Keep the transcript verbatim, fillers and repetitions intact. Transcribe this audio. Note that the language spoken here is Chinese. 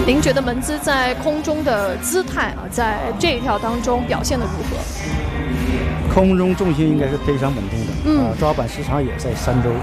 您觉得门兹在空中的姿态啊，在这一跳当中表现得如何？ 空中重心应该是非常稳定的， 嗯， 呃，抓板时长也在三周，